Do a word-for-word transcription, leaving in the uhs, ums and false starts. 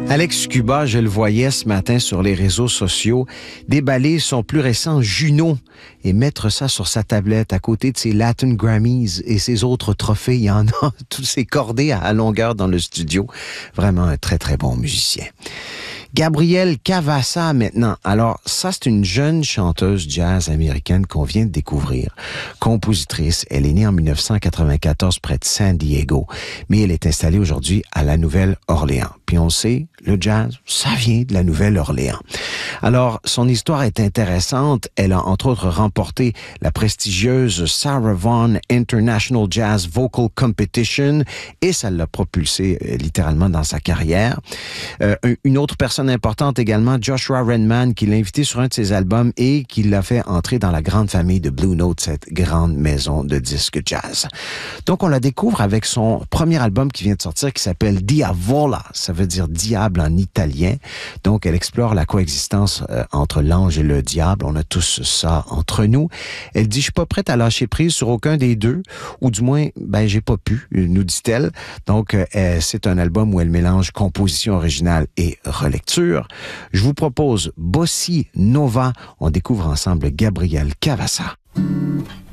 Alex Cuba, je le voyais ce matin sur les réseaux sociaux, déballer son plus récent Juno et mettre ça sur sa tablette à côté de ses Latin Grammys et ses autres trophées. Il y en a tous ces cordées à longueur dans le studio. Vraiment un très, très bon musicien. Gabrielle Cavassa maintenant. Alors, ça, c'est une jeune chanteuse jazz américaine qu'on vient de découvrir. Compositrice, elle est née en dix-neuf cent quatre-vingt-quatorze près de San Diego, mais elle est installée aujourd'hui à la Nouvelle-Orléans. Puis on sait, le jazz, ça vient de la Nouvelle-Orléans. Alors, son histoire est intéressante. Elle a entre autres remporté la prestigieuse Sarah Vaughan International Jazz Vocal Competition et ça l'a propulsée euh, littéralement dans sa carrière. Euh, une autre personne importante également, Joshua Redman, qui l'a invité sur un de ses albums et qui l'a fait entrer dans la grande famille de Blue Note, cette grande maison de disques jazz. Donc, on la découvre avec son premier album qui vient de sortir qui s'appelle Diavola. Ça veut dire diable en italien. Donc, elle explore la coexistence euh, entre l'ange et le diable. On a tous ça entre nous. Elle dit, je suis pas prête à lâcher prise sur aucun des deux, ou du moins, ben, j'ai pas pu, nous dit-elle. Donc, euh, c'est un album où elle mélange composition originale et relecture. Je vous propose Bossi Nova. On découvre ensemble Gabrielle Cavassa.